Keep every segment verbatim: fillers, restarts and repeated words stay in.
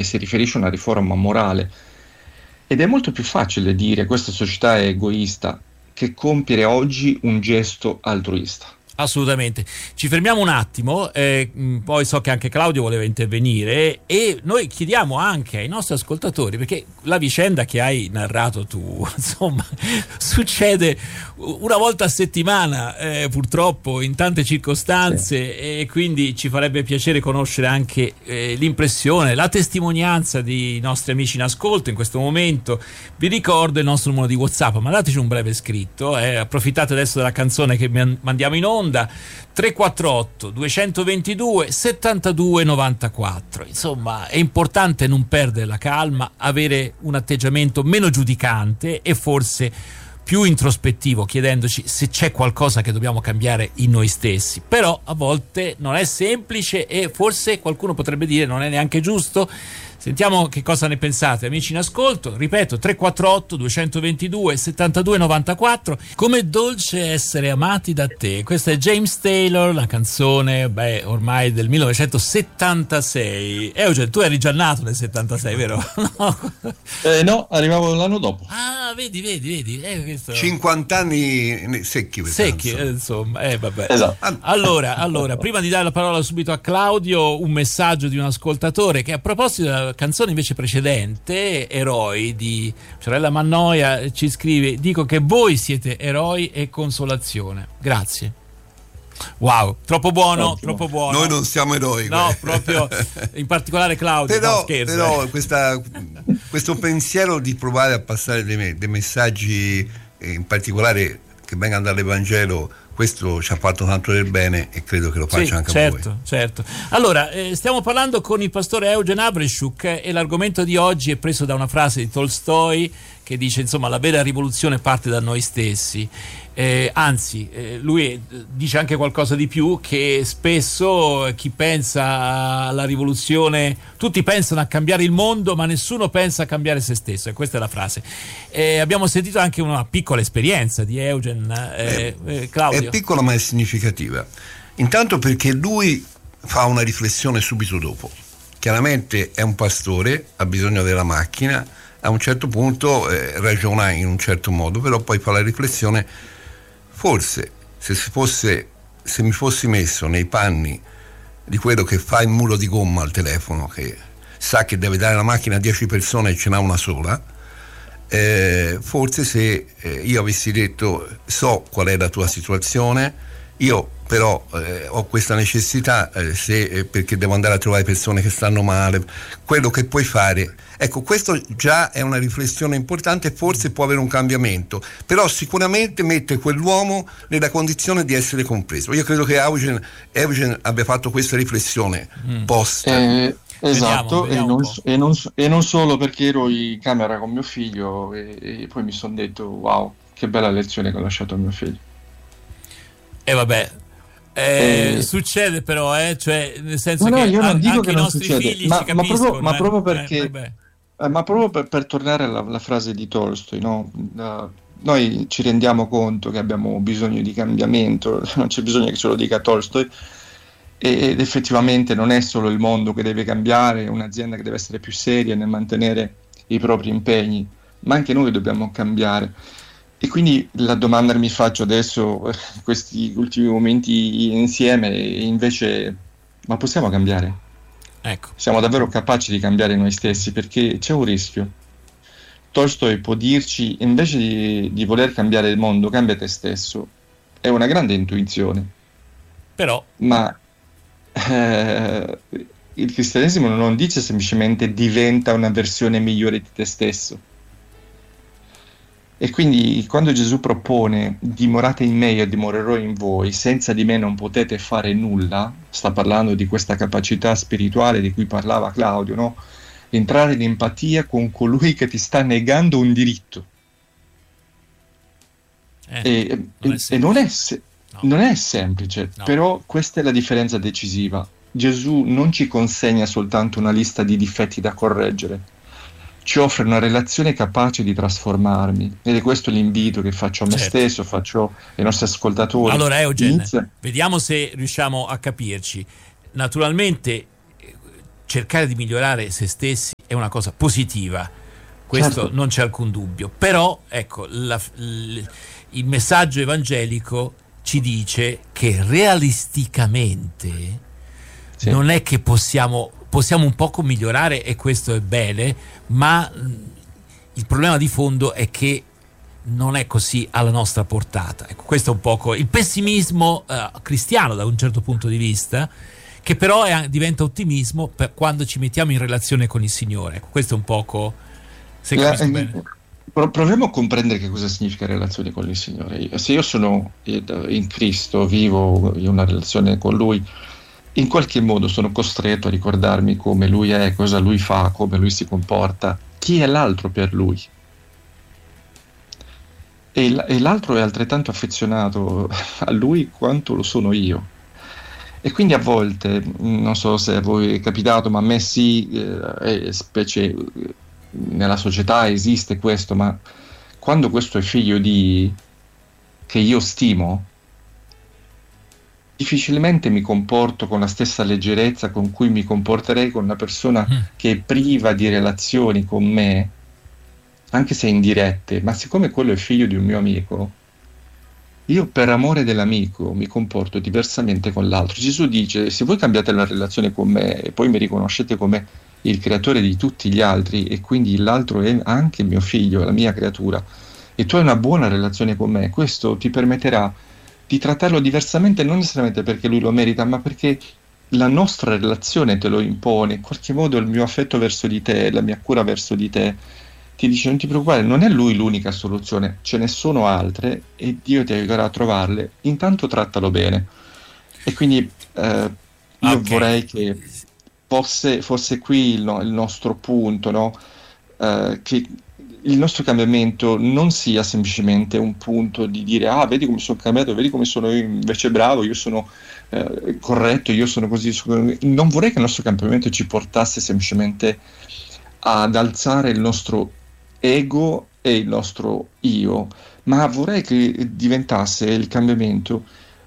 si riferisce a una riforma morale. Ed è molto più facile dire questa società è egoista che compiere oggi un gesto altruista. Assolutamente. Ci fermiamo un attimo, eh, poi so che anche Claudio voleva intervenire e noi chiediamo anche ai nostri ascoltatori, perché la vicenda che hai narrato tu, insomma, succede una volta a settimana, eh, purtroppo in tante circostanze, sì. E quindi ci farebbe piacere conoscere anche eh, l'impressione, la testimonianza dei nostri amici in ascolto in questo momento. Vi ricordo il nostro numero di WhatsApp, mandateci un breve scritto, eh, approfittate adesso della canzone che mandiamo in onda, tre quattro otto due due due sette due nove quattro. Insomma, è importante non perdere la calma, avere un atteggiamento meno giudicante e forse più introspettivo, chiedendoci se c'è qualcosa che dobbiamo cambiare in noi stessi. Però a volte non è semplice e forse qualcuno potrebbe dire non è neanche giusto. Sentiamo che cosa ne pensate, amici in ascolto. Ripeto, tre quattro otto due due due sette due nove quattro. Come dolce essere amati da te. Questa è James Taylor, la canzone, beh, ormai del millenovecentosettantasei. Eugen, tu eri già nato nel settantasei, vero? No, eh, no, arrivavo l'anno dopo. Ah, vedi, vedi, vedi. Eh, questo... cinquanta anni secchi. Secchi, eh, insomma, eh, vabbè. Esatto. Allora, allora, prima di dare la parola subito a Claudio, un messaggio di un ascoltatore che a proposito della canzone invece precedente, Eroi di Sorella Mannoia, ci scrive: dico che voi siete eroi e consolazione. Grazie. Wow, troppo buono, Ottimo. troppo buono. Noi non siamo eroi. No, beh. proprio, in particolare Claudio. Però, no, scherzo, però eh. questa, questo pensiero di provare a passare dei, dei messaggi, in particolare che vengano dall'Evangelo, questo ci ha fatto tanto del bene e credo che lo faccia sì, anche certo, a voi. Certo. Allora, eh, stiamo parlando con il pastore Eugen Avreshchuk e l'argomento di oggi è preso da una frase di Tolstoi che dice, insomma, la vera rivoluzione parte da noi stessi. Eh, anzi, eh, lui dice anche qualcosa di più, che spesso chi pensa alla rivoluzione, tutti pensano a cambiare il mondo ma nessuno pensa a cambiare se stesso, e questa è la frase. Eh, abbiamo sentito anche una piccola esperienza di Eugen, eh, eh, Claudio. È piccola ma è significativa, intanto perché lui fa una riflessione subito dopo. Chiaramente è un pastore, ha bisogno della macchina, a un certo punto eh, ragiona in un certo modo, però poi fa la riflessione: forse se si fosse, se mi fossi messo nei panni di quello che fa il mulo di gomma al telefono, che sa che deve dare la macchina a dieci persone e ce n'ha una sola, eh, forse se eh, io avessi detto: so qual è la tua situazione, io però eh, ho questa necessità, eh, se, eh, perché devo andare a trovare persone che stanno male, quello che puoi fare. Ecco, questo già è una riflessione importante, forse può avere un cambiamento, però sicuramente mette quell'uomo nella condizione di essere compreso. Io credo che Eugen, Eugen abbia fatto questa riflessione mm. post. Eh, esatto, vediamo, vediamo e, non, e, non, e non solo, perché ero in camera con mio figlio e, e poi mi sono detto: wow, che bella lezione che ho lasciato a mio figlio. E eh, vabbè. Eh, eh, succede però, eh? Cioè, nel senso no, che no, io non an- dico anche che i non nostri succede, figli ma, ci ma capiscono. proprio, ma eh? proprio perché, eh, eh, ma proprio per, per tornare alla, alla frase di Tolstoi, no? Uh, noi ci rendiamo conto che abbiamo bisogno di cambiamento, non c'è bisogno che ce lo dica Tolstoi, e, ed effettivamente non è solo il mondo che deve cambiare, è un'azienda che deve essere più seria nel mantenere i propri impegni, ma anche noi dobbiamo cambiare. E quindi la domanda che mi faccio adesso, in questi ultimi momenti insieme, è invece: ma possiamo cambiare? Ecco. Siamo davvero capaci di cambiare noi stessi? Perché c'è un rischio. Tolstoi può dirci: invece di, di voler cambiare il mondo, cambia te stesso. È una grande intuizione. Però Ma eh, il cristianesimo non dice semplicemente diventa una versione migliore di te stesso. E quindi quando Gesù propone dimorate in me, io dimorerò in voi, senza di me non potete fare nulla, sta parlando di questa capacità spirituale di cui parlava Claudio, no? Entrare in empatia con colui che ti sta negando un diritto. eh, E non è e- e semplice. non è, se- No. non è semplice, No. però questa è la differenza decisiva. Gesù non ci consegna soltanto una lista di difetti da correggere, ci offre una relazione capace di trasformarmi, ed è questo l'invito che faccio a me Certo. stesso, faccio ai nostri ascoltatori. Allora, Eugen, Inizia- vediamo se riusciamo a capirci. Naturalmente eh, cercare di migliorare se stessi è una cosa positiva, questo certo. Non c'è alcun dubbio, però ecco la, l, il messaggio evangelico ci dice che realisticamente sì. non è che possiamo possiamo un poco migliorare, e questo è bene, ma il problema di fondo è che non è così alla nostra portata. Ecco, questo è un poco il pessimismo eh, cristiano da un certo punto di vista, che però è, diventa ottimismo per quando ci mettiamo in relazione con il Signore. Ecco, questo è un poco, se capisco eh, bene. Proviamo a comprendere che cosa significa relazione con il Signore. Se io sono in Cristo, vivo in una relazione con Lui, in qualche modo sono costretto a ricordarmi come Lui è, cosa Lui fa, come Lui si comporta, chi è l'altro per Lui. E, l- e l'altro è altrettanto affezionato a Lui quanto lo sono io. E quindi a volte, non so se a voi è capitato, ma a me sì, eh, specie nella società esiste questo, ma quando questo è figlio di che io stimo, difficilmente mi comporto con la stessa leggerezza con cui mi comporterei con una persona mm. che è priva di relazioni con me, anche se indirette, ma siccome quello è figlio di un mio amico, io per amore dell'amico mi comporto diversamente con l'altro. Gesù dice: se voi cambiate la relazione con me e poi mi riconoscete come il creatore di tutti gli altri, e quindi l'altro è anche mio figlio, la mia creatura, e tu hai una buona relazione con me, questo ti permetterà di trattarlo diversamente, non necessariamente perché lui lo merita, ma perché la nostra relazione te lo impone. In qualche modo il mio affetto verso di te, la mia cura verso di te ti dice: non ti preoccupare, non è lui l'unica soluzione, ce ne sono altre e Dio ti aiuterà a trovarle, intanto trattalo bene. E quindi eh, io okay. vorrei che fosse, fosse qui il, no, il nostro punto, no? Uh, che il nostro cambiamento non sia semplicemente un punto di dire: ah, vedi come sono cambiato, vedi come sono io invece bravo, io sono uh, corretto, io sono così. Non vorrei che il nostro cambiamento ci portasse semplicemente ad alzare il nostro ego e il nostro io, ma vorrei che diventasse il cambiamento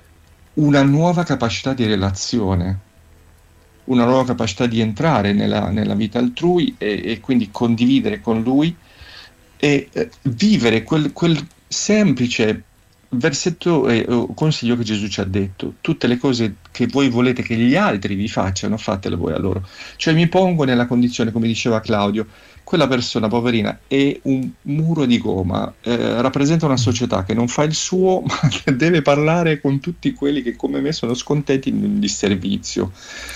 una nuova capacità di relazione, una nuova capacità di entrare nella, nella vita altrui e, e quindi condividere con lui e eh, vivere quel, quel semplice versetto e eh, consiglio che Gesù ci ha detto: tutte le cose che voi volete che gli altri vi facciano, fatele voi a loro. Cioè mi pongo nella condizione, come diceva Claudio, quella persona poverina è un muro di gomma, eh, rappresenta una società che non fa il suo, ma che deve parlare con tutti quelli che come me sono scontenti in un disservizio.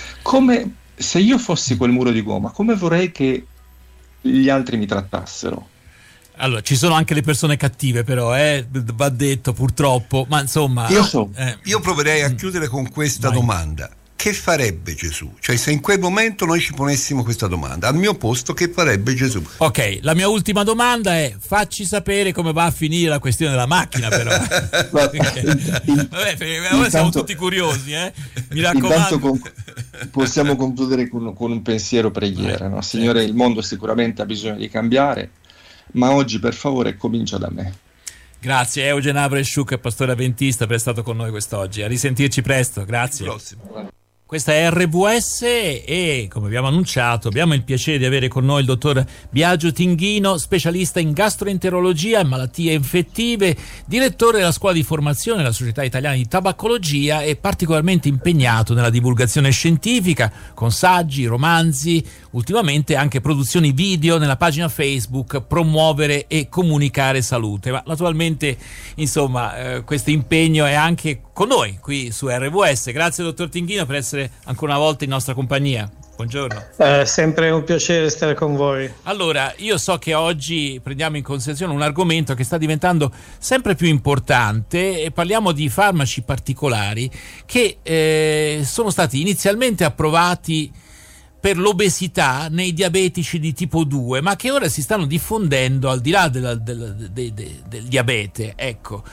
Come se io fossi quel muro di gomma, come vorrei che gli altri mi trattassero? Allora, ci sono anche le persone cattive, però, eh, va detto, purtroppo, ma insomma... Io, so. eh, io proverei a chiudere con questa vai. domanda. Che farebbe Gesù? Cioè, se in quel momento noi ci ponessimo questa domanda, al mio posto, che farebbe Gesù? Ok, la mia ultima domanda è: facci sapere come va a finire la questione della macchina, però. Vabbè, perché ora intanto, siamo tutti curiosi, eh? Mi raccomando. Con, possiamo concludere con, con un pensiero preghiera, no? Signore, il mondo sicuramente ha bisogno di cambiare, ma oggi per favore comincia da me. Grazie Eugen Avreshuk, pastore avventista, per essere stato con noi quest'oggi. A risentirci presto, grazie. Prossimo. Questa è R V S e, come abbiamo annunciato, abbiamo il piacere di avere con noi il dottor Biagio Tinghino, specialista in gastroenterologia e malattie infettive, direttore della scuola di formazione della Società Italiana di Tabacologia e particolarmente impegnato nella divulgazione scientifica con saggi, romanzi, ultimamente anche produzioni video nella pagina Facebook Promuovere e Comunicare Salute. Ma naturalmente, insomma, eh, questo impegno è anche con noi qui su R V S. Grazie dottor Tinghino per essere ancora una volta in nostra compagnia. Buongiorno. È sempre un piacere stare con voi. Allora, io so che oggi prendiamo in considerazione un argomento che sta diventando sempre più importante e parliamo di farmaci particolari che eh, sono stati inizialmente approvati per l'obesità nei diabetici di tipo due, ma che ora si stanno diffondendo al di là della, della, de, de, del diabete, ecco.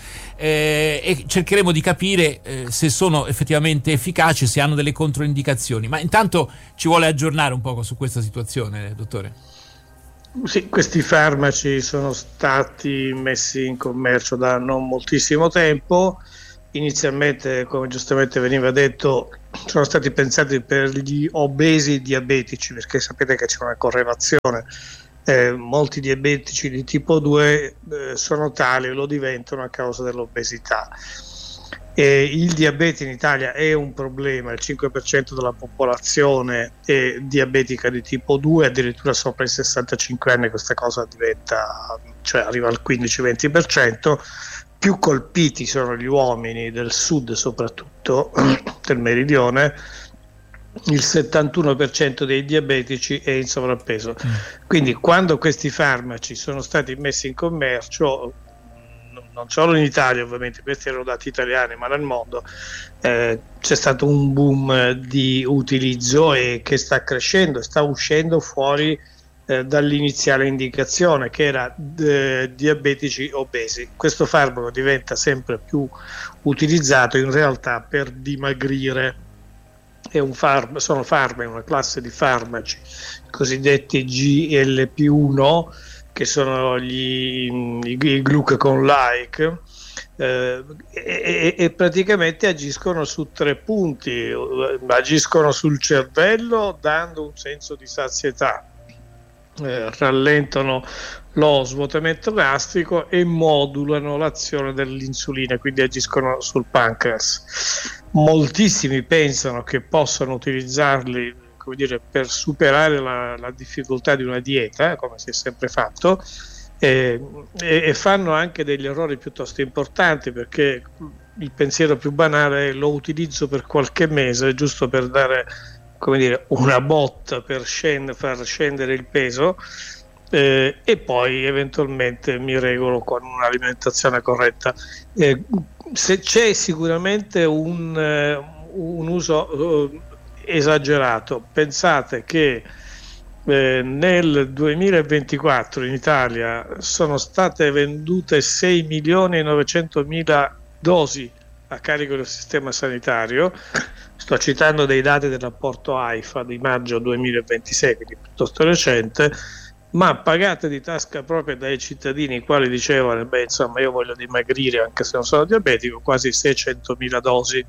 Eh, e cercheremo di capire eh, se sono effettivamente efficaci, se hanno delle controindicazioni. Ma intanto ci vuole aggiornare un poco su questa situazione, dottore? Sì, questi farmaci sono stati messi in commercio da non moltissimo tempo. Inizialmente, come giustamente veniva detto, sono stati pensati per gli obesi diabetici, perché sapete che c'è una correlazione. Eh, molti diabetici di tipo due eh, sono tali e lo diventano a causa dell'obesità. E il diabete in Italia è un problema, il cinque per cento della popolazione è diabetica di tipo due, addirittura sopra i sessantacinque anni questa cosa diventa, cioè arriva al quindici venti per cento. Più colpiti sono gli uomini del sud, soprattutto del meridione. Il settantuno per cento dei diabetici è in sovrappeso. Mm. Quindi quando questi farmaci sono stati messi in commercio, non solo in Italia ovviamente, questi erano dati italiani, ma nel mondo eh, c'è stato un boom di utilizzo e che sta crescendo, sta uscendo fuori eh, dall'iniziale indicazione che era eh, diabetici obesi. Questo farmaco diventa sempre più utilizzato in realtà per dimagrire. È un farm- sono farmaci, una classe di farmaci cosiddetti G L P uno, che sono gli, i, i glucagon-like, eh, e, e praticamente agiscono su tre punti. Agiscono sul cervello dando un senso di sazietà, eh, rallentano lo svuotamento gastrico e modulano l'azione dell'insulina, quindi agiscono sul pancreas. Moltissimi pensano che possano utilizzarli, come dire, per superare la, la difficoltà di una dieta, come si è sempre fatto, eh, e, e fanno anche degli errori piuttosto importanti, perché il pensiero più banale è: lo utilizzo per qualche mese giusto per dare, come dire, una botta per scend- far scendere il peso, eh, e poi eventualmente mi regolo con un'alimentazione corretta. Eh, se c'è sicuramente un, un uso esagerato, pensate che eh, nel duemilaventiquattro in Italia sono state vendute sei milioni e novecentomila dosi a carico del sistema sanitario. Sto citando dei dati del rapporto AIFA di maggio duemilaventisei, quindi piuttosto recente, ma pagate di tasca propria dai cittadini, i quali dicevano: beh, insomma, io voglio dimagrire anche se non sono diabetico, quasi seicentomila dosi.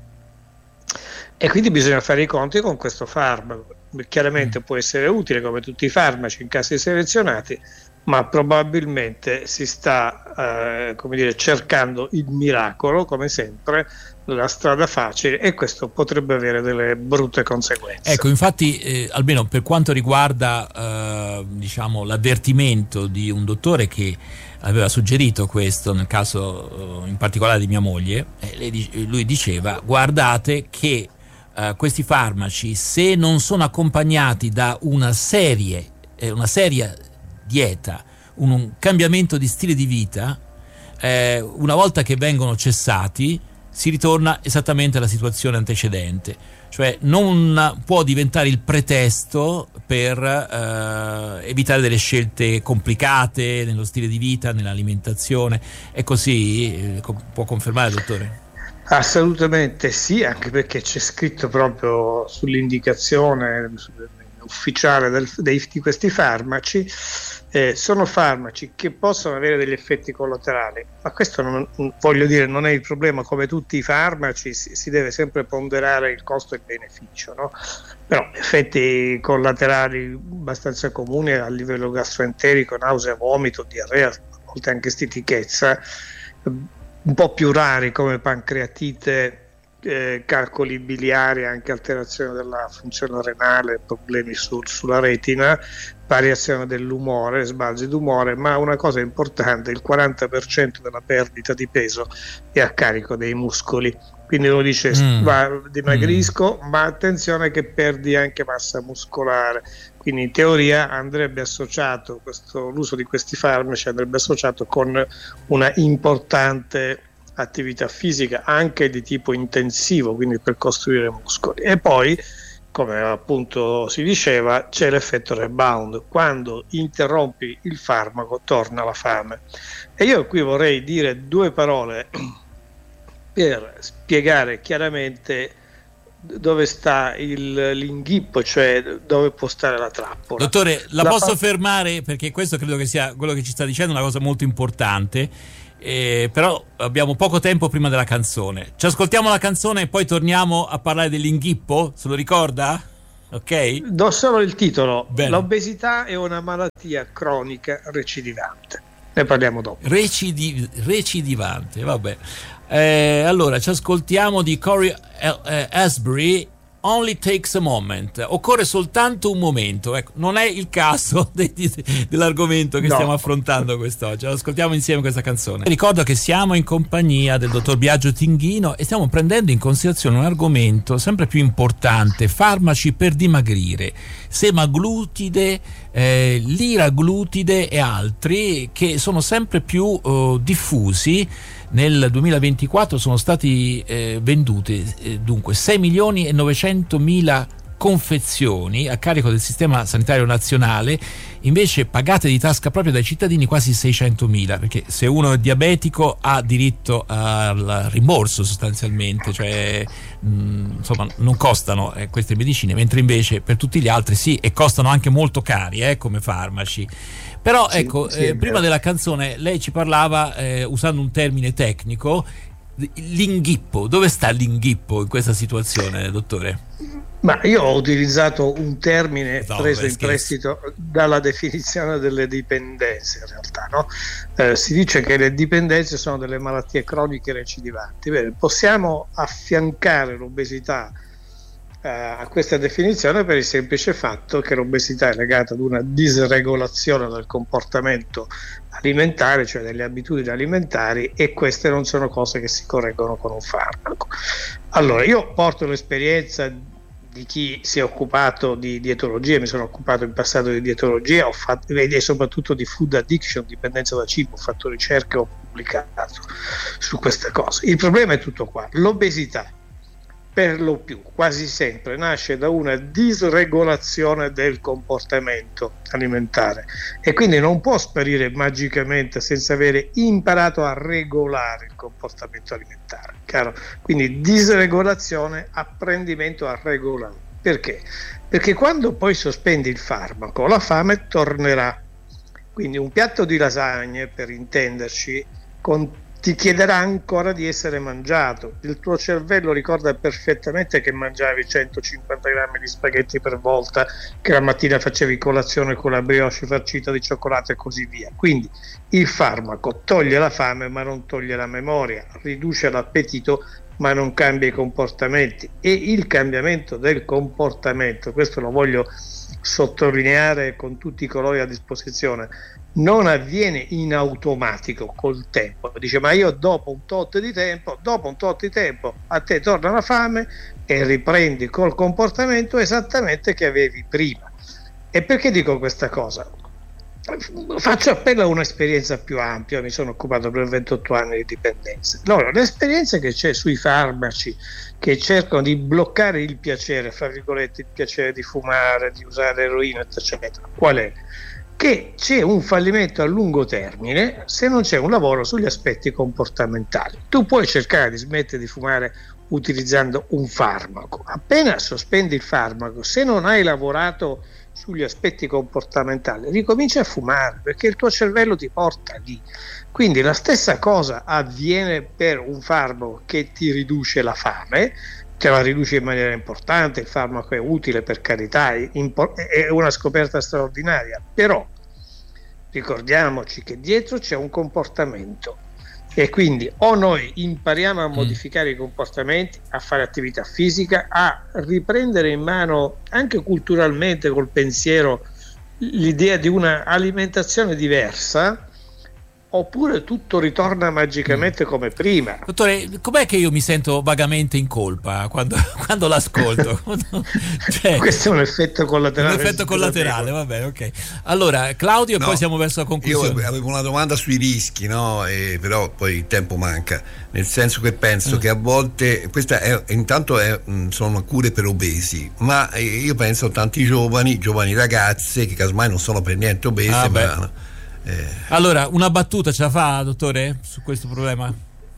E quindi bisogna fare i conti con questo farmaco. Chiaramente può essere utile come tutti i farmaci in casi selezionati, ma probabilmente si sta eh, come dire, cercando il miracolo, come sempre, la strada facile, e questo potrebbe avere delle brutte conseguenze. Ecco, infatti, eh, almeno per quanto riguarda eh, diciamo l'avvertimento di un dottore che aveva suggerito questo nel caso eh, in particolare di mia moglie, eh, lei, lui diceva: guardate che eh, questi farmaci, se non sono accompagnati da una serie eh, una seria dieta, un, un cambiamento di stile di vita, eh, una volta che vengono cessati si ritorna esattamente alla situazione antecedente, cioè non può diventare il pretesto per eh, evitare delle scelte complicate nello stile di vita, nell'alimentazione. È così? Eh, può confermare, dottore? Assolutamente sì, anche perché c'è scritto proprio sull'indicazione ufficiale del, dei, di questi farmaci. Eh, sono farmaci che possono avere degli effetti collaterali, ma questo non, voglio dire, non è il problema. Come tutti i farmaci si, si deve sempre ponderare il costo e il beneficio, no? Però effetti collaterali abbastanza comuni a livello gastroenterico, nausea, vomito, diarrea, a volte anche stitichezza, un po' più rari come pancreatite, Eh, calcoli biliari, anche alterazione della funzione renale, problemi sul, sulla retina, variazione dell'umore, sbalzi d'umore, ma una cosa importante: il quaranta per cento della perdita di peso è a carico dei muscoli. Quindi uno dice mm. va, dimagrisco, mm. ma attenzione che perdi anche massa muscolare. Quindi in teoria andrebbe associato questo, l'uso di questi farmaci andrebbe associato con una importante attività fisica, anche di tipo intensivo, quindi per costruire muscoli. E poi, come appunto si diceva, c'è l'effetto rebound: quando interrompi il farmaco torna la fame. E io qui vorrei dire due parole per spiegare chiaramente dove sta il, l'inghippo, cioè dove può stare la trappola. Dottore, la, la posso fa- fermare, perché questo credo che sia quello che ci sta dicendo, una cosa molto importante. Eh, però abbiamo poco tempo prima della canzone. Ci ascoltiamo la canzone e poi torniamo a parlare dell'inghippo, se lo ricorda? Ok? Do solo il titolo. Bene. L'obesità è una malattia cronica recidivante. Ne parliamo dopo. Recidi- recidivante, vabbè. Eh, allora, ci ascoltiamo di Corey Asbury, Only Takes a Moment. Occorre soltanto un momento. Ecco, non è il caso de- de- dell'argomento che no. stiamo affrontando quest'oggi. Ascoltiamo insieme questa canzone. Ricordo che siamo in compagnia del dottor Biagio Tinghino e stiamo prendendo in considerazione un argomento sempre più importante: farmaci per dimagrire, semaglutide, eh, liraglutide e altri, che sono sempre più uh, diffusi. Nel duemilaventiquattro sono stati eh, vendute eh, dunque sei milioni e novecentomila confezioni a carico del sistema sanitario nazionale, invece pagate di tasca proprio dai cittadini quasi seicentomila, perché se uno è diabetico ha diritto al rimborso sostanzialmente, cioè mh, insomma non costano eh, queste medicine, mentre invece per tutti gli altri sì, e costano anche molto cari eh, come farmaci. Però sì, ecco, sì, eh, prima della canzone lei ci parlava, eh, usando un termine tecnico, l'inghippo. Dove sta l'inghippo in questa situazione, dottore? Ma io ho utilizzato un termine no, preso beh, in scherzo. prestito dalla definizione delle dipendenze, in realtà, no? Eh, si dice che le dipendenze sono delle malattie croniche recidivanti. Bene, possiamo affiancare l'obesità a questa definizione per il semplice fatto che l'obesità è legata ad una disregolazione del comportamento alimentare, cioè delle abitudini alimentari, e queste non sono cose che si correggono con un farmaco. Allora, io porto l'esperienza di chi si è occupato di dietologia, mi sono occupato in passato di dietologia, ho fatto, e soprattutto di food addiction, dipendenza da cibo, ho fatto ricerche, ho pubblicato su queste cose. Il problema è tutto qua: l'obesità per lo più, quasi sempre, nasce da una disregolazione del comportamento alimentare e quindi non può sparire magicamente senza avere imparato a regolare il comportamento alimentare. Chiaro? Quindi disregolazione, apprendimento a regolare. Perché? Perché quando poi sospendi il farmaco, la fame tornerà. Quindi un piatto di lasagne, per intenderci, con ti chiederà ancora di essere mangiato. Il tuo cervello ricorda perfettamente che mangiavi centocinquanta grammi di spaghetti per volta, che la mattina facevi colazione con la brioche farcita di cioccolato e così via. Quindi il farmaco toglie la fame ma non toglie la memoria, riduce l'appetito ma non cambia i comportamenti. E il cambiamento del comportamento, questo lo voglio sottolineare con tutti i colori a disposizione, non avviene in automatico col tempo. Dice: ma io dopo un tot di tempo, dopo un tot di tempo a te torna la fame e riprendi col comportamento esattamente che avevi prima. E perché dico questa cosa? Faccio appello a un'esperienza più ampia, mi sono occupato per ventotto anni di dipendenze. Allora, l'esperienza che c'è sui farmaci che cercano di bloccare il piacere, fra virgolette, il piacere di fumare, di usare eroina, eccetera, qual è? Che c'è un fallimento a lungo termine se non c'è un lavoro sugli aspetti comportamentali. Tu puoi cercare di smettere di fumare utilizzando un farmaco. Appena sospendi il farmaco, se non hai lavorato sugli aspetti comportamentali, ricominci a fumare, perché il tuo cervello ti porta lì. Quindi la stessa cosa avviene per un farmaco che ti riduce la fame, te la riduce in maniera importante. Il farmaco è utile, per carità, è una scoperta straordinaria, però ricordiamoci che dietro c'è un comportamento e quindi o noi impariamo a modificare mm. i comportamenti, a fare attività fisica, a riprendere in mano anche culturalmente col pensiero l'idea di una alimentazione diversa, oppure tutto ritorna magicamente come prima. Dottore, com'è che io mi sento vagamente in colpa quando, quando l'ascolto? Cioè, questo è un effetto collaterale. Un effetto collaterale, va bene, ok. Allora, Claudio, e no, poi siamo verso la conclusione. Io avevo una domanda sui rischi, no? E però poi il tempo manca, nel senso che penso mm. che a volte, questa è, intanto è, sono cure per obesi, ma io penso a tanti giovani, giovani ragazze che casomai non sono per niente obese, ah, ma... Eh. Allora, una battuta ce la fa, dottore, su questo problema?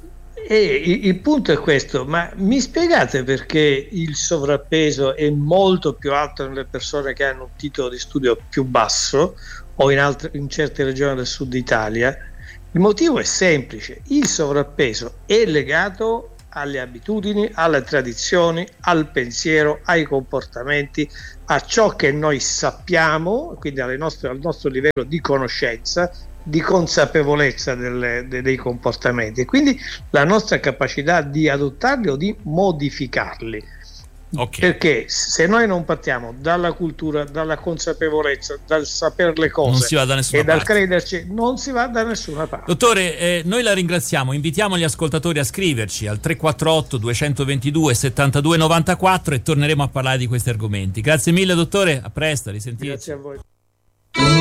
E il punto è questo: ma mi spiegate perché il sovrappeso è molto più alto nelle persone che hanno un titolo di studio più basso o in, altre, in certe regioni del sud Italia, Il motivo è semplice: il sovrappeso è legato alle abitudini, alle tradizioni, al pensiero, ai comportamenti, a ciò che noi sappiamo, quindi alle nostre, al nostro livello di conoscenza, di consapevolezza delle, de, dei comportamenti, e quindi la nostra capacità di adottarli o di modificarli. Okay. Perché se noi non partiamo dalla cultura, dalla consapevolezza, dal sapere le cose, non si va da nessuna e parte. Dal crederci, non si va da nessuna parte. Dottore, eh, noi la ringraziamo, invitiamo gli ascoltatori a scriverci al tre quattro otto due due due sette due nove quattro e torneremo a parlare di questi argomenti. Grazie mille dottore, a presto, a risentirci. Grazie a voi.